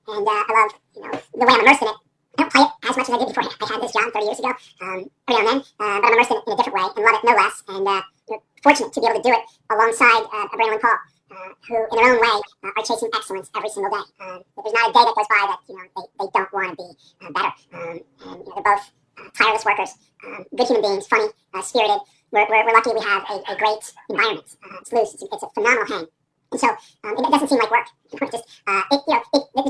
and I love the way I'm immersed in it. I don't play it as much as I did before I had this job 30 years ago, every now and then, but I'm immersed in it in a different way and love it no less. And fortunate to be able to do it alongside Brandon and Paul, who in their own way are chasing excellence every single day. There's not a day that goes by that they don't want to be better. And they're both tireless workers, good human beings, funny, spirited. We're lucky we have a great environment. It's loose. It's a phenomenal hang. And so it doesn't seem like work. Just